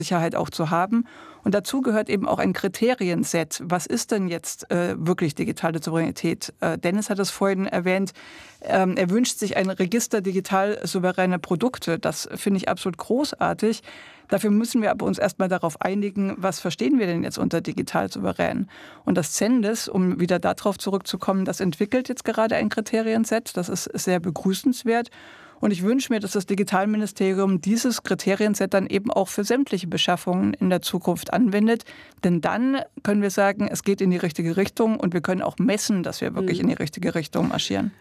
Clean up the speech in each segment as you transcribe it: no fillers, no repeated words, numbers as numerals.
Sicherheit auch zu haben. Und dazu gehört eben auch ein Kriterienset. Was ist denn jetzt wirklich digitale Souveränität? Dennis hat es vorhin erwähnt. Er wünscht sich ein Register digital souveräne Produkte. Das finde ich absolut großartig. Dafür müssen wir aber uns erstmal darauf einigen, was verstehen wir denn jetzt unter digital souverän? Und das CENDIS, um wieder darauf zurückzukommen, das entwickelt jetzt gerade ein Kriterienset. Das ist sehr begrüßenswert. Und ich wünsche mir, dass das Digitalministerium dieses Kriterienset dann eben auch für sämtliche Beschaffungen in der Zukunft anwendet. Denn dann können wir sagen, es geht in die richtige Richtung und wir können auch messen, dass wir wirklich in die richtige Richtung marschieren.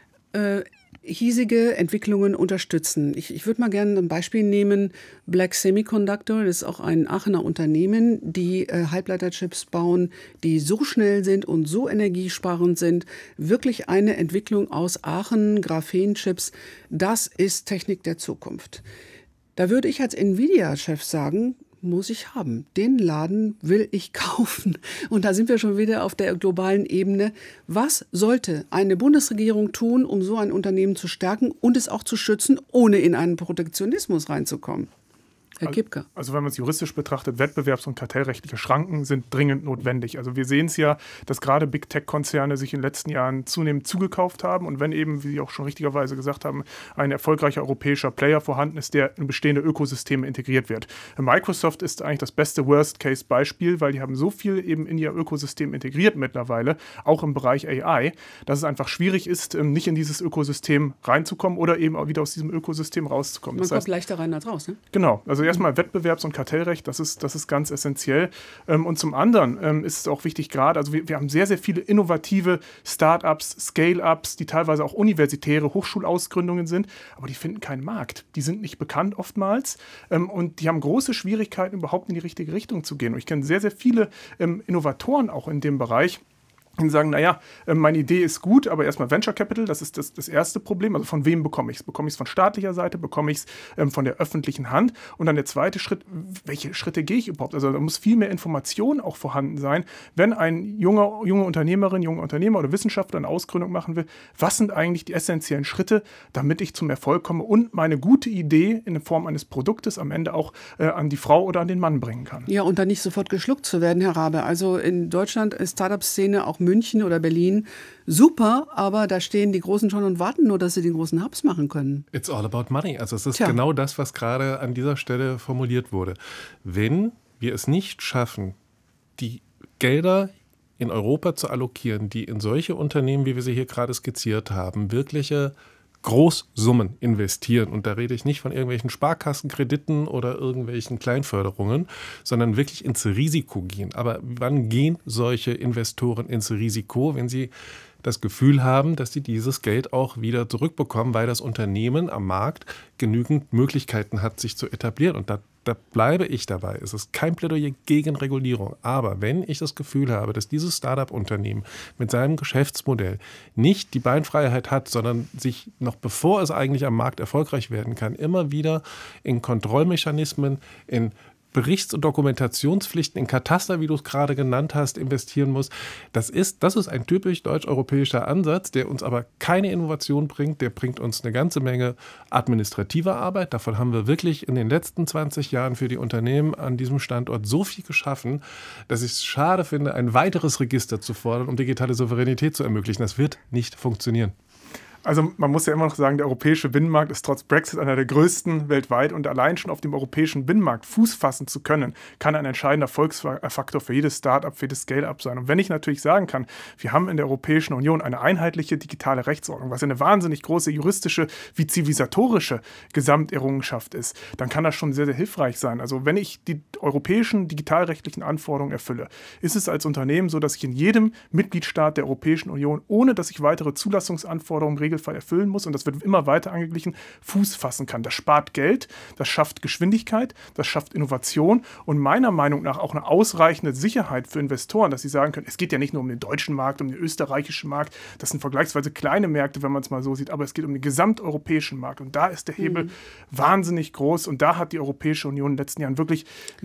Hiesige Entwicklungen unterstützen. Ich würde mal gerne ein Beispiel nehmen. Black Semiconductor, das ist auch ein Aachener Unternehmen, die Halbleiterchips bauen, die so schnell sind und so energiesparend sind. Wirklich eine Entwicklung aus Aachen, Graphenchips. Das ist Technik der Zukunft. Da würde ich als Nvidia-Chef sagen, muss ich haben. Den Laden will ich kaufen. Und da sind wir schon wieder auf der globalen Ebene. Was sollte eine Bundesregierung tun, um so ein Unternehmen zu stärken und es auch zu schützen, ohne in einen Protektionismus reinzukommen? Herr Kipka. Also wenn man es juristisch betrachtet, wettbewerbs- und kartellrechtliche Schranken sind dringend notwendig. Also wir sehen es ja, dass gerade Big-Tech-Konzerne sich in den letzten Jahren zunehmend zugekauft haben. Und wenn eben, wie Sie auch schon richtigerweise gesagt haben, ein erfolgreicher europäischer Player vorhanden ist, der in bestehende Ökosysteme integriert wird. Microsoft ist eigentlich das beste Worst-Case-Beispiel, weil die haben so viel eben in ihr Ökosystem integriert mittlerweile, auch im Bereich AI, dass es einfach schwierig ist, nicht in dieses Ökosystem reinzukommen oder eben auch wieder aus diesem Ökosystem rauszukommen. Man kommt leichter rein als raus, ne? Genau, also erstmal Wettbewerbs- und Kartellrecht, das ist ganz essentiell. Und zum anderen ist es auch wichtig gerade, also wir haben sehr, sehr viele innovative Start-ups, Scale-ups, die teilweise auch universitäre Hochschulausgründungen sind, aber die finden keinen Markt. Die sind nicht bekannt oftmals und die haben große Schwierigkeiten, überhaupt in die richtige Richtung zu gehen. Und ich kenne sehr, sehr viele Innovatoren auch in dem Bereich, und sagen, naja, meine Idee ist gut, aber erstmal Venture Capital, das ist das erste Problem. Also von wem bekomme ich es? Bekomme ich es von staatlicher Seite? Bekomme ich es von der öffentlichen Hand? Und dann der zweite Schritt, welche Schritte gehe ich überhaupt? Also da muss viel mehr Information auch vorhanden sein, wenn ein junge Unternehmerin, junger Unternehmer oder Wissenschaftler eine Ausgründung machen will. Was sind eigentlich die essentiellen Schritte, damit ich zum Erfolg komme und meine gute Idee in Form eines Produktes am Ende auch an die Frau oder an den Mann bringen kann? Ja, und dann nicht sofort geschluckt zu werden, Herr Rabe. Also in Deutschland ist Startup-Szene, auch München oder Berlin, super, aber da stehen die Großen schon und warten nur, dass sie den großen Hubs machen können. It's all about money. Also es ist genau das, was gerade an dieser Stelle formuliert wurde. Wenn wir es nicht schaffen, die Gelder in Europa zu allokieren, die in solche Unternehmen, wie wir sie hier gerade skizziert haben, wirkliche Großsummen investieren. Und da rede ich nicht von irgendwelchen Sparkassenkrediten oder irgendwelchen Kleinförderungen, sondern wirklich ins Risiko gehen. Aber wann gehen solche Investoren ins Risiko, wenn sie das Gefühl haben, dass sie dieses Geld auch wieder zurückbekommen, weil das Unternehmen am Markt genügend Möglichkeiten hat, sich zu etablieren. Und da bleibe ich dabei. Es ist kein Plädoyer gegen Regulierung. Aber wenn ich das Gefühl habe, dass dieses Start-up-Unternehmen mit seinem Geschäftsmodell nicht die Beinfreiheit hat, sondern sich noch bevor es eigentlich am Markt erfolgreich werden kann, immer wieder in Kontrollmechanismen, in Berichts- und Dokumentationspflichten, in Kataster, wie du es gerade genannt hast, investieren muss. Das ist ein typisch deutsch-europäischer Ansatz, der uns aber keine Innovation bringt. Der bringt uns eine ganze Menge administrativer Arbeit. Davon haben wir wirklich in den letzten 20 Jahren für die Unternehmen an diesem Standort so viel geschaffen, dass ich es schade finde, ein weiteres Register zu fordern, um digitale Souveränität zu ermöglichen. Das wird nicht funktionieren. Also man muss ja immer noch sagen, der europäische Binnenmarkt ist trotz Brexit einer der größten weltweit und allein schon auf dem europäischen Binnenmarkt Fuß fassen zu können, kann ein entscheidender Erfolgsfaktor für jedes Start-up, für jedes Scale-up sein. Und wenn ich natürlich sagen kann, wir haben in der Europäischen Union eine einheitliche digitale Rechtsordnung, was eine wahnsinnig große juristische wie zivilisatorische Gesamterrungenschaft ist, dann kann das schon sehr, sehr hilfreich sein. Also wenn ich die europäischen digitalrechtlichen Anforderungen erfülle, ist es als Unternehmen so, dass ich in jedem Mitgliedstaat der Europäischen Union, ohne dass ich weitere Zulassungsanforderungen im Regelfall erfüllen muss, und das wird immer weiter angeglichen, Fuß fassen kann. Das spart Geld, das schafft Geschwindigkeit, das schafft Innovation und meiner Meinung nach auch eine ausreichende Sicherheit für Investoren, dass sie sagen können, es geht ja nicht nur um den deutschen Markt, um den österreichischen Markt, das sind vergleichsweise kleine Märkte, wenn man es mal so sieht, aber es geht um den gesamteuropäischen Markt und da ist der Hebel wahnsinnig groß und da hat die Europäische Union in den letzten Jahren wirklich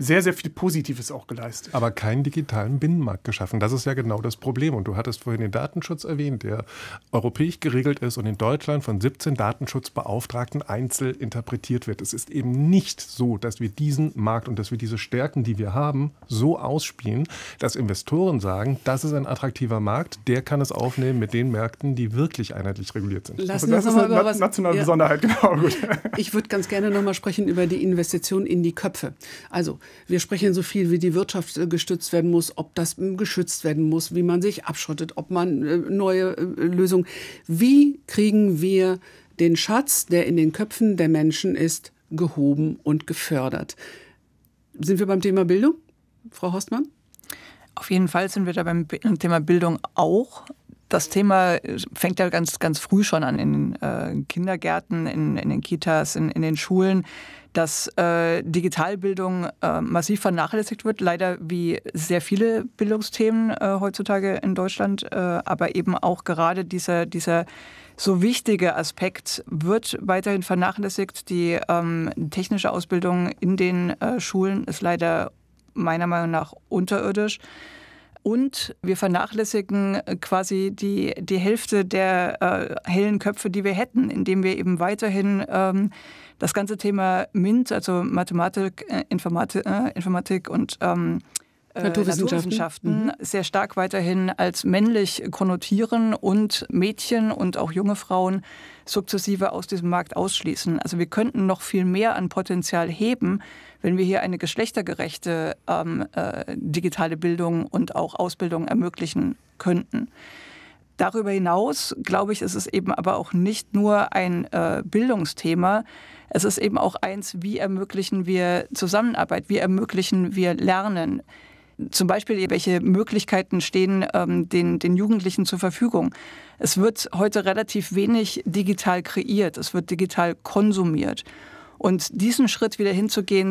sehr, sehr viel Positives auch geleistet. Aber keinen digitalen Binnenmarkt geschaffen. Das ist ja genau das Problem. Und du hattest vorhin den Datenschutz erwähnt, der europäisch geregelt ist und in Deutschland von 17 Datenschutzbeauftragten einzeln interpretiert wird. Es ist eben nicht so, dass wir diesen Markt und dass wir diese Stärken, die wir haben, so ausspielen, dass Investoren sagen, das ist ein attraktiver Markt, der kann es aufnehmen mit den Märkten, die wirklich einheitlich reguliert sind. Lassen das ist eine nationale Besonderheit, genau. Gut. Ich würde ganz gerne noch mal sprechen über die Investition in die Köpfe. Also wir sprechen so viel, wie die Wirtschaft gestützt werden muss, ob das geschützt werden muss, wie man sich abschottet, ob man neue Lösungen. Wie kriegen wir den Schatz, der in den Köpfen der Menschen ist, gehoben und gefördert? Sind wir beim Thema Bildung, Frau Horstmann? Auf jeden Fall sind wir da beim Thema Bildung auch. Das Thema fängt ja ganz, ganz früh schon an in den Kindergärten, in den Kitas, in den Schulen, dass Digitalbildung massiv vernachlässigt wird, leider wie sehr viele Bildungsthemen heutzutage in Deutschland, aber eben auch gerade dieser so wichtige Aspekt wird weiterhin vernachlässigt. Die technische Ausbildung in den Schulen ist leider meiner Meinung nach unterirdisch. Und wir vernachlässigen quasi die Hälfte der hellen Köpfe, die wir hätten, indem wir eben weiterhin das ganze Thema MINT, also Mathematik, Informatik und Naturwissenschaften sehr stark weiterhin als männlich konnotieren und Mädchen und auch junge Frauen sukzessive aus diesem Markt ausschließen. Also wir könnten noch viel mehr an Potenzial heben, wenn wir hier eine geschlechtergerechte digitale Bildung und auch Ausbildung ermöglichen könnten. Darüber hinaus, glaube ich, ist es eben aber auch nicht nur ein Bildungsthema. Es ist eben auch eins, wie ermöglichen wir Zusammenarbeit, wie ermöglichen wir Lernen. Zum Beispiel, welche Möglichkeiten stehen den Jugendlichen zur Verfügung. Es wird heute relativ wenig digital kreiert, es wird digital konsumiert. Und diesen Schritt wieder hinzugehen,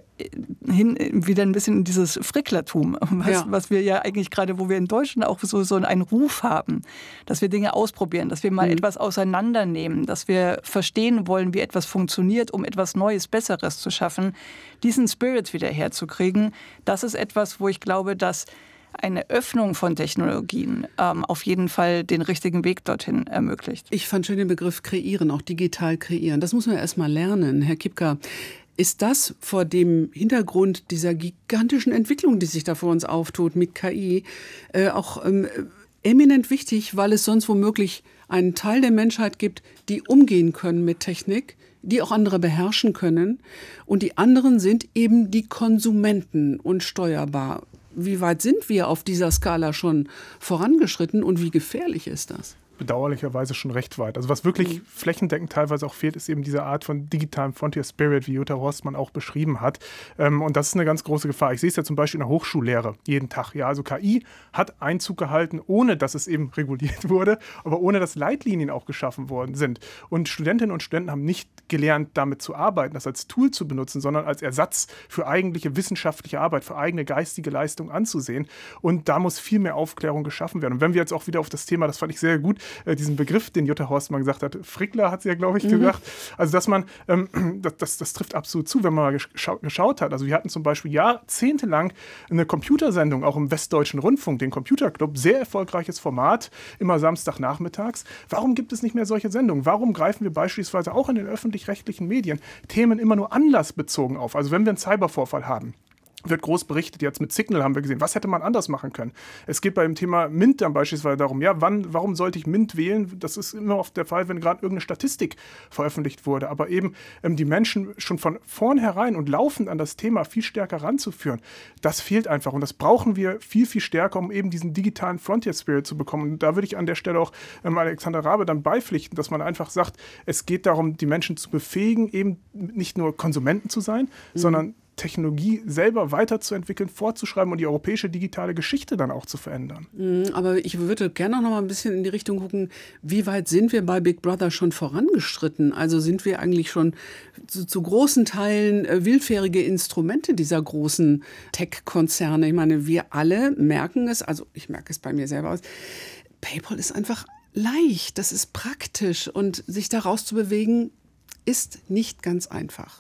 wieder ein bisschen in dieses Fricklertum, was wir ja eigentlich gerade, wo wir in Deutschland auch so einen Ruf haben, dass wir Dinge ausprobieren, dass wir mal etwas auseinandernehmen, dass wir verstehen wollen, wie etwas funktioniert, um etwas Neues, Besseres zu schaffen, diesen Spirit wieder herzukriegen, das ist etwas, wo ich glaube, dass eine Öffnung von Technologien auf jeden Fall den richtigen Weg dorthin ermöglicht. Ich fand schön den Begriff kreieren, auch digital kreieren. Das muss man erst mal lernen. Herr Kipka, ist das vor dem Hintergrund dieser gigantischen Entwicklung, die sich da vor uns auftut mit KI, auch eminent wichtig, weil es sonst womöglich einen Teil der Menschheit gibt, die umgehen können mit Technik, die auch andere beherrschen können. Und die anderen sind eben die Konsumenten und steuerbar. Wie weit sind wir auf dieser Skala schon vorangeschritten und wie gefährlich ist das? Bedauerlicherweise schon recht weit. Also was wirklich flächendeckend teilweise auch fehlt, ist eben diese Art von digitalem Frontier Spirit, wie Jutta Horstmann auch beschrieben hat. Und das ist eine ganz große Gefahr. Ich sehe es ja zum Beispiel in der Hochschullehre jeden Tag. Ja, also KI hat Einzug gehalten, ohne dass es eben reguliert wurde, aber ohne dass Leitlinien auch geschaffen worden sind. Und Studentinnen und Studenten haben nicht gelernt, damit zu arbeiten, das als Tool zu benutzen, sondern als Ersatz für eigentliche wissenschaftliche Arbeit, für eigene geistige Leistung anzusehen. Und da muss viel mehr Aufklärung geschaffen werden. Und wenn wir jetzt auch wieder auf das Thema, das fand ich sehr gut, diesen Begriff, den Jutta Horstmann gesagt hat, Frickler hat sie ja, glaube ich, gesagt, also dass man, das trifft absolut zu, wenn man mal geschaut hat. Also wir hatten zum Beispiel jahrzehntelang eine Computersendung, auch im Westdeutschen Rundfunk, den Computerclub, sehr erfolgreiches Format, immer Samstagnachmittags. Warum gibt es nicht mehr solche Sendungen? Warum greifen wir beispielsweise auch in den öffentlich-rechtlichen Medien Themen immer nur anlassbezogen auf? Also wenn wir einen Cybervorfall haben, wird groß berichtet, jetzt mit Signal haben wir gesehen, was hätte man anders machen können. Es geht beim Thema MINT dann beispielsweise darum, ja, warum sollte ich MINT wählen? Das ist immer oft der Fall, wenn gerade irgendeine Statistik veröffentlicht wurde. Aber eben die Menschen schon von vornherein und laufend an das Thema viel stärker ranzuführen, das fehlt einfach. Und das brauchen wir viel, viel stärker, um eben diesen digitalen Frontier Spirit zu bekommen. Und da würde ich an der Stelle auch Alexander Raabe dann beipflichten, dass man einfach sagt, es geht darum, die Menschen zu befähigen, eben nicht nur Konsumenten zu sein, sondern Technologie selber weiterzuentwickeln, vorzuschreiben und die europäische digitale Geschichte dann auch zu verändern. Aber ich würde gerne noch mal ein bisschen in die Richtung gucken, wie weit sind wir bei Big Brother schon vorangeschritten? Also sind wir eigentlich schon zu großen Teilen willfährige Instrumente dieser großen Tech-Konzerne? Ich meine, wir alle merken es, also ich merke es bei mir selber aus, PayPal ist einfach leicht, das ist praktisch und sich da rauszubewegen ist nicht ganz einfach.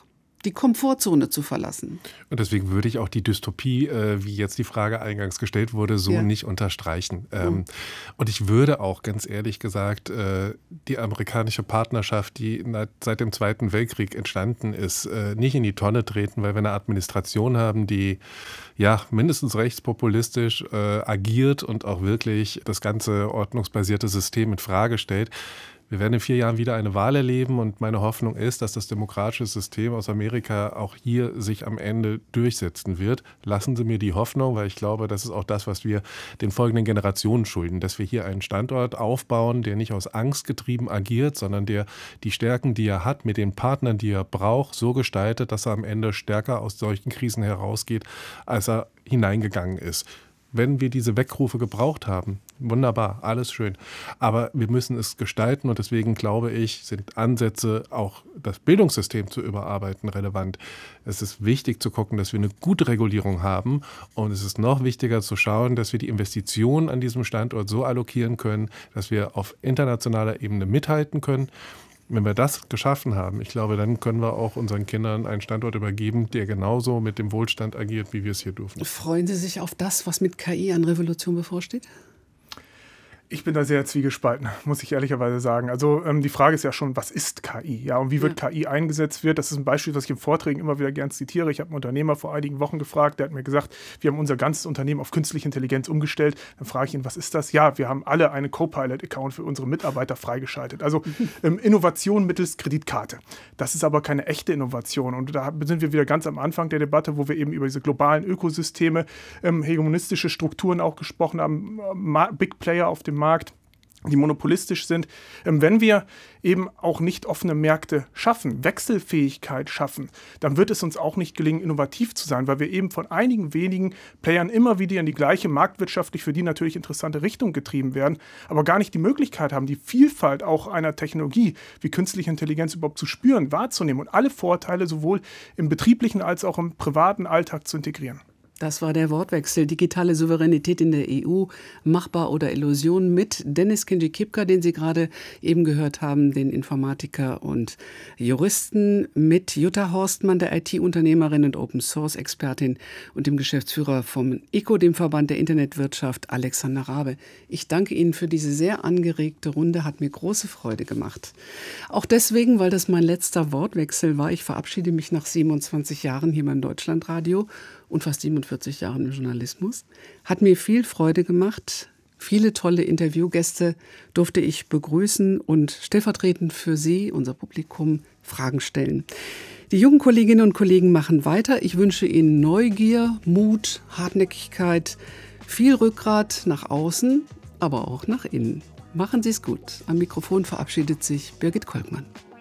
die Komfortzone zu verlassen. Und deswegen würde ich auch die Dystopie, wie jetzt die Frage eingangs gestellt wurde, so nicht unterstreichen. Und ich würde auch, ganz ehrlich gesagt, die amerikanische Partnerschaft, die seit dem Zweiten Weltkrieg entstanden ist, nicht in die Tonne treten, weil wir eine Administration haben, die mindestens rechtspopulistisch agiert und auch wirklich das ganze ordnungsbasierte System in Frage stellt. Wir werden in 4 Jahren wieder eine Wahl erleben und meine Hoffnung ist, dass das demokratische System aus Amerika auch hier sich am Ende durchsetzen wird. Lassen Sie mir die Hoffnung, weil ich glaube, das ist auch das, was wir den folgenden Generationen schulden, dass wir hier einen Standort aufbauen, der nicht aus Angst getrieben agiert, sondern der die Stärken, die er hat, mit den Partnern, die er braucht, so gestaltet, dass er am Ende stärker aus solchen Krisen herausgeht, als er hineingegangen ist. Wenn wir diese Weckrufe gebraucht haben, wunderbar, alles schön. Aber wir müssen es gestalten und deswegen glaube ich, sind Ansätze, auch das Bildungssystem zu überarbeiten, relevant. Es ist wichtig zu gucken, dass wir eine gute Regulierung haben und es ist noch wichtiger zu schauen, dass wir die Investitionen an diesem Standort so allokieren können, dass wir auf internationaler Ebene mithalten können. Wenn wir das geschaffen haben, ich glaube, dann können wir auch unseren Kindern einen Standort übergeben, der genauso mit dem Wohlstand agiert, wie wir es hier dürfen. Freuen Sie sich auf das, was mit KI an Revolution bevorsteht? Ich bin da sehr zwiegespalten, muss ich ehrlicherweise sagen. Also die Frage ist ja schon, was ist KI? Ja, und wie wird KI eingesetzt wird? Das ist ein Beispiel, was ich in Vorträgen immer wieder gern zitiere. Ich habe einen Unternehmer vor einigen Wochen gefragt, der hat mir gesagt, wir haben unser ganzes Unternehmen auf künstliche Intelligenz umgestellt. Dann frage ich ihn, was ist das? Ja, wir haben alle einen Copilot-Account für unsere Mitarbeiter freigeschaltet. Also Innovation mittels Kreditkarte. Das ist aber keine echte Innovation. Und da sind wir wieder ganz am Anfang der Debatte, wo wir eben über diese globalen Ökosysteme, hegemonistische Strukturen auch gesprochen haben, Big Player auf dem Markt, die monopolistisch sind. Wenn wir eben auch nicht offene Märkte schaffen, Wechselfähigkeit schaffen, dann wird es uns auch nicht gelingen, innovativ zu sein, weil wir eben von einigen wenigen Playern immer wieder in die gleiche marktwirtschaftlich für die natürlich interessante Richtung getrieben werden, aber gar nicht die Möglichkeit haben, die Vielfalt auch einer Technologie wie künstliche Intelligenz überhaupt zu spüren, wahrzunehmen und alle Vorteile sowohl im betrieblichen als auch im privaten Alltag zu integrieren. Das war der Wortwechsel Digitale Souveränität in der EU, machbar oder Illusion mit Dennis Kinji-Kipka, den Sie gerade eben gehört haben, den Informatiker und Juristen, mit Jutta Horstmann, der IT-Unternehmerin und Open-Source-Expertin und dem Geschäftsführer vom ICO, dem Verband der Internetwirtschaft, Alexander Raabe. Ich danke Ihnen für diese sehr angeregte Runde, hat mir große Freude gemacht. Auch deswegen, weil das mein letzter Wortwechsel war. Ich verabschiede mich nach 27 Jahren hier beim Deutschlandradio und fast 47 Jahren im Journalismus. Hat mir viel Freude gemacht. Viele tolle Interviewgäste durfte ich begrüßen und stellvertretend für Sie, unser Publikum, Fragen stellen. Die jungen Kolleginnen und Kollegen machen weiter. Ich wünsche Ihnen Neugier, Mut, Hartnäckigkeit, viel Rückgrat nach außen, aber auch nach innen. Machen Sie es gut. Am Mikrofon verabschiedet sich Birgit Kolkmann.